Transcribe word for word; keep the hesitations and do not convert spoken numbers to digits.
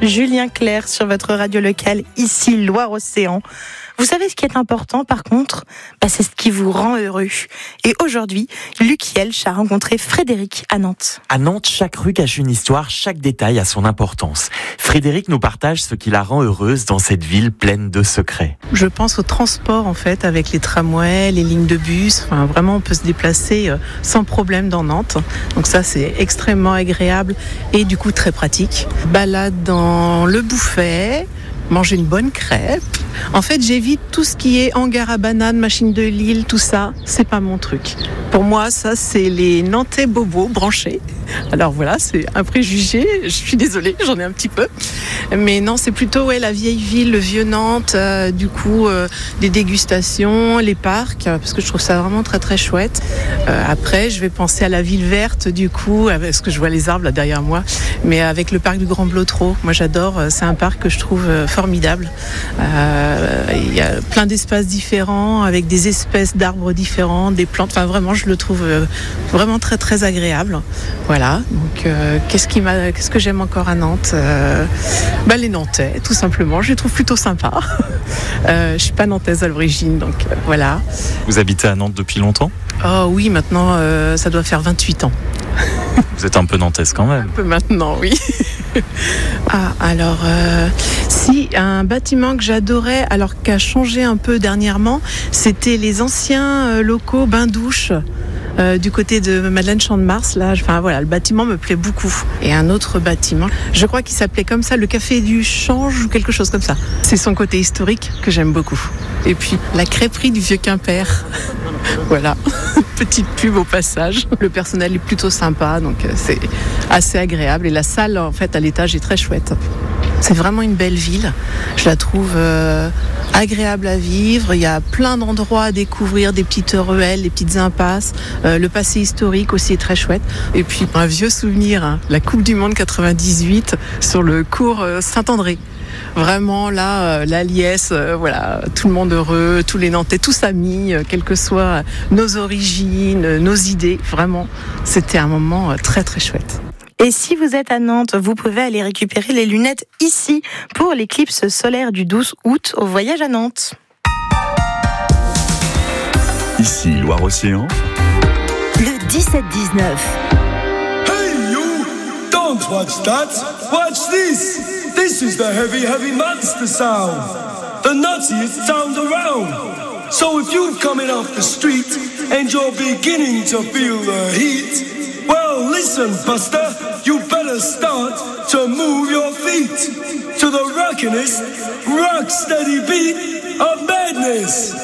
Julien Clerc sur votre radio locale, ici Loire-Océan. Vous savez ce qui est important par contre, bah, c'est ce qui vous rend heureux. Et aujourd'hui, Luc Yelch a rencontré Frédéric à Nantes. À Nantes, chaque rue cache une histoire, chaque détail a son importance. Frédéric nous partage ce qui la rend heureuse dans cette ville pleine de secrets. Je pense au transport en fait, avec les tramways, les lignes de bus. Enfin, vraiment, on peut se déplacer sans problème dans Nantes. Donc ça, c'est extrêmement agréable et du coup très pratique. Balade dans le Bouffay, manger une bonne crêpe. En fait, j'évite tout ce qui est hangar à bananes, machine de Lille, tout ça. C'est pas mon truc. Pour moi, ça, c'est les Nantais bobos branchés. Alors voilà, c'est un préjugé. Je suis désolée, j'en ai un petit peu. Mais non, c'est plutôt ouais, la vieille ville, le vieux Nantes. Euh, du coup, euh, les dégustations, les parcs, parce que je trouve ça vraiment très très chouette. Euh, après, je vais penser à la ville verte, du coup, parce que je vois les arbres là derrière moi. Mais avec le parc du Grand Blotreau, moi j'adore. C'est un parc que je trouve formidable. Euh, il y a plein d'espaces différents, avec des espèces d'arbres différents, des plantes. Enfin, vraiment, je le trouve vraiment très très agréable. Voilà. Donc, euh, qu'est-ce qui m'a, qu'est-ce que j'aime encore à Nantes euh, bah, les Nantais, tout simplement. Je les trouve plutôt sympas. Euh, je suis pas nantaise à l'origine, donc euh, voilà. Vous habitez à Nantes depuis longtemps ? Oh oui, maintenant, euh, ça doit faire vingt-huit ans. Vous êtes un peu nantaise quand même. Un peu maintenant, oui. Ah, alors, euh, si, un bâtiment que j'adorais, alors qu'a changé un peu dernièrement, c'était les anciens euh, locaux bains-douches. Euh, du côté de Madeleine Champ de Mars, là, enfin voilà, le bâtiment me plaît beaucoup. Et un autre bâtiment, je crois qu'il s'appelait comme ça, le Café du Change ou quelque chose comme ça. C'est son côté historique que j'aime beaucoup. Et puis la crêperie du Vieux Quimper. Voilà, petite pub au passage. Le personnel est plutôt sympa, donc c'est assez agréable. Et la salle, en fait, à l'étage est très chouette. C'est vraiment une belle ville. Je la trouve euh, agréable à vivre. Il y a plein d'endroits à découvrir, des petites ruelles, des petites impasses. Euh, le passé historique aussi est très chouette. Et puis un vieux souvenir, hein, la Coupe du Monde quatre-vingt-dix-huit sur le cours euh, Saint-André. Vraiment là, euh, la liesse, euh, voilà, tout le monde heureux, tous les Nantais, tous amis, euh, quelles que soient nos origines, euh, nos idées. Vraiment, c'était un moment euh, très très chouette. Et si vous êtes à Nantes, vous pouvez aller récupérer les lunettes ici pour l'éclipse solaire du douze août au voyage à Nantes. Ici Loire-Océan. Le dix-sept dix-neuf. Hey you! Don't watch that! Watch this! This is the heavy, heavy monster sound! The nuttiest sound around! So if you're coming off the street and you're beginning to feel the heat, well, listen, Buster, you better start to move your feet to the rockin'est, rock steady beat of madness.